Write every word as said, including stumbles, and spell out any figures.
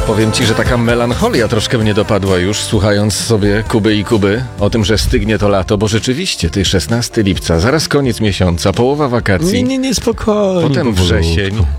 Powiem ci, że taka melancholia troszkę mnie dopadła już, słuchając sobie Kuby i Kuby o tym, że stygnie to lato, bo rzeczywiście, ty szesnastego lipca, zaraz koniec miesiąca, połowa wakacji. Nie, nie, nie, spokojnie. Potem powolutku. wrzesień.